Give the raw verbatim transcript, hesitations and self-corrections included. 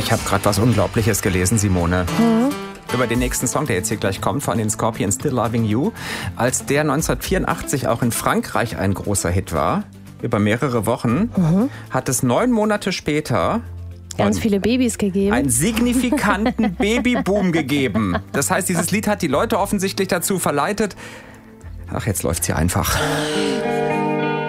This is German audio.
Ich habe gerade was Unglaubliches gelesen, Simone. Mhm. Über den nächsten Song, der jetzt hier gleich kommt, von den Scorpions, Still Loving You. Als der neunzehnhundertvierundachtzig auch in Frankreich ein großer Hit war, über mehrere Wochen, mhm. hat es neun Monate später ganz viele Babys gegeben. Einen signifikanten Babyboom gegeben. Das heißt, dieses Lied hat die Leute offensichtlich dazu verleitet. Ach, jetzt läuft's hier einfach.